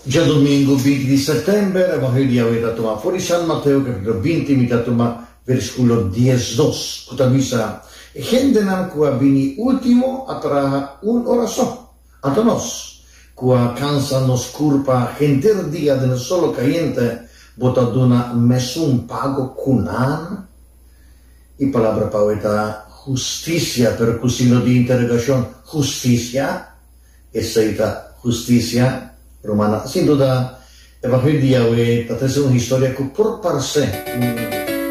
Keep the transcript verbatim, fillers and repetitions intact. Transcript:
Già domingo venti di settembre, Evangelio aveva dato fuori San Matteo, capitolo venti, mi dato versículo diez-dos. Kutabisa, gente nan kua bini ultimo atra un oração. Ata nos, kua cansa nos curpa genter dia de solo cayente, botaduna mesum pago kunan. Y palabra poeta justicia, per cusino di interrogación, justicia, esa justicia romana. Sin duda, Evangelio de Yahweh, esta es una historia que por par se